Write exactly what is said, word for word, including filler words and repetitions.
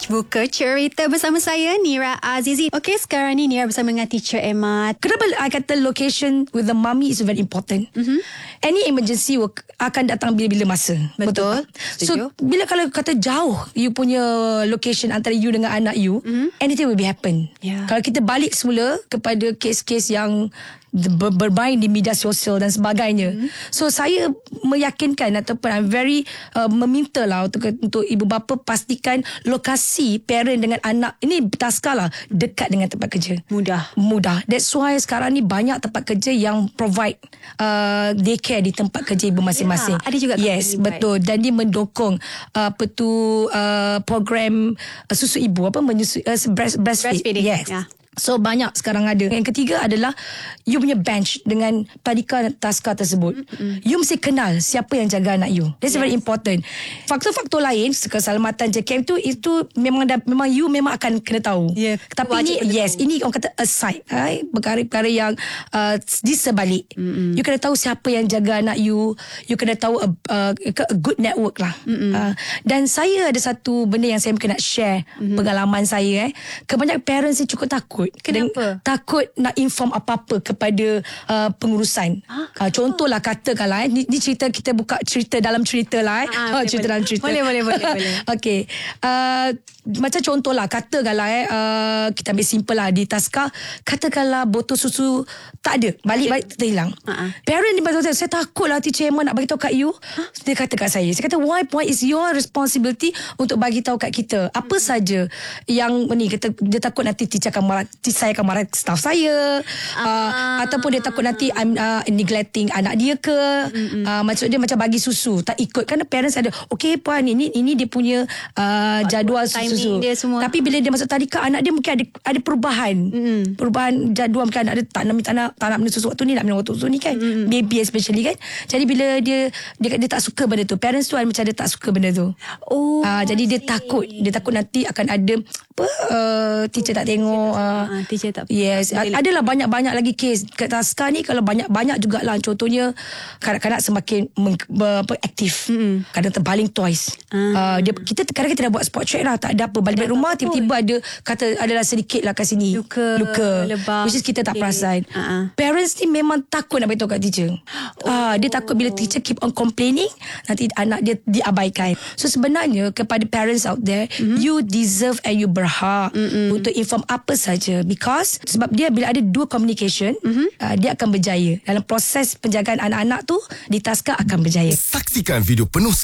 Buka Cerita bersama saya, Nira Azizi. Okey, sekarang ni Nira bersama dengan Teacher Emma. Kenapa I kata location with the mommy is very important? Mm-hmm. Any emergency will, akan datang bila-bila masa. Betul. Betul. So, bila kalau kata jauh you punya location antara you dengan anak you, mm-hmm. anything will be happen. Yeah. Kalau kita balik semula kepada kes-kes yang ber- bermain di media sosial dan sebagainya. Mm-hmm. So, saya meyakinkan ataupun I'm very uh, meminta lah untuk, untuk ibu bapa pastikan lokasi parent dengan anak ini taska lah dekat dengan tempat kerja. Mudah. Mudah. That's why sekarang ni banyak tempat kerja yang provide uh, daycare di tempat kerja ibu masing-masing. Ya, ada juga. Yes, betul. Dan dia mendukung uh, apa tu uh, program uh, susu ibu apa menyusui uh, breast, breastfeed. Breastfeeding. Yes. Ya. So banyak sekarang ada. Yang ketiga adalah you punya bench dengan tadika taska tersebut. Mm-hmm. You mesti kenal siapa yang jaga anak you. That's yes. very important. Faktor-faktor lain keselamatan J K M tu itu memang dah, memang you memang akan kena tahu. Yeah. Tapi ini yes, tahu. Ini orang kata aside, hai, perkara-perkara yang uh, di sebalik. Mm-hmm. You kena tahu siapa yang jaga anak you. You kena tahu a, uh, a good network lah. Mm-hmm. Uh, dan saya ada satu benda yang saya mungkin nak share mm-hmm. pengalaman saya. Eh. Kebanyakan parents ni cukup takut. Kenapa? Takut nak inform apa-apa kepada uh, pengurusan. Ah, uh, contohlah katakanlah eh, ni, ni cerita kita buka cerita dalam cerita lah eh. Ah, boleh, cerita boleh. dalam cerita. Boleh boleh boleh boleh. Okey. Uh, macam contohlah katakanlah eh uh, kita ambil simple lah di taska, katakanlah botol susu tak ada, balik-balik terhilang. Uh-huh. Parent ni pasal saya takutlah teacher Emma nak bagi tahu kat you. Huh? Dia kata kat saya. Saya kata why why is your responsibility untuk bagi tahu kat kita. Apa hmm. saja yang ni kata dia takut nanti teacher akan marah, saya akan marah staff saya uh, uh, ataupun dia takut nanti I'm uh, neglecting anak dia ke uh, maksud dia macam bagi susu tak ikut kan parents ada okey puan ini ini dia punya uh, jadual susu dia semua. Tapi bila dia masuk tadika anak dia mungkin ada ada perubahan mm. perubahan jadual mungkin anak dia tak nak tak nak, tak nak minum susu waktu ni nak minum waktu susu ni kan mm. baby especially kan jadi bila dia dia, dia tak suka benda tu parents tu macam dia tak suka benda tu oh uh, jadi dia takut dia takut nanti akan ada apa uh, teacher tak tengok uh, uh, teacher tak yes boleh. Adalah banyak-banyak lagi kes kat taska ni. Kalau banyak-banyak jugalah. Contohnya kanak-kanak semakin meng, ber, apa, aktif mm-hmm. kadang terbaling twice uh. Uh, dia, kita kadang kita dah buat spot check lah tak ada apa balik-balik rumah apa tiba-tiba pun. Ada kata adalah sedikit lah kat sini luka, luka. Lebam which is kita tak okay. perasan uh-huh. Parents ni memang takut nak beritahu kat teacher oh. uh, dia takut bila teacher keep on complaining nanti anak dia diabaikan. So sebenarnya kepada parents out there mm-hmm. you deserve and you berhak mm-hmm. untuk inform apa saja because sebab dia bila ada dua communication mm-hmm. uh, dia akan berjaya dalam proses penjagaan anak-anak tu di taska akan berjaya. Saksikan video penuh